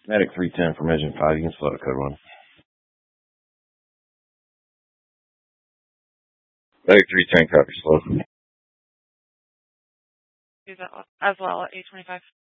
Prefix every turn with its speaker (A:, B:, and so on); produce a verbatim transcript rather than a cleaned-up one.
A: Medic three ten from Engine five, you can slow the code one. Medic three ten, copy, slow.
B: Do that as well at eight twenty-five.